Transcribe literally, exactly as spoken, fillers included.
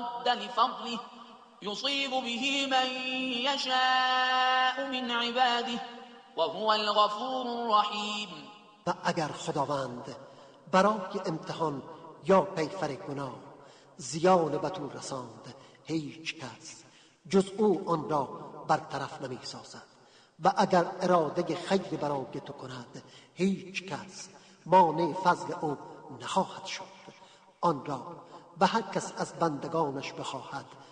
راد لفضله يصيب به من يشاء من عباده وهو الغفور الرحیم. و اگر خداوند برای امتحان یا پیفر گناه زیان به تو رساند، هیچ کس جز او آن را برطرف نمی سازد. و اگر اراده خیر برای تو کند، هیچ کس مانع فضل او نخواهد شد. آن را به هر کس از بندگانش بخواهد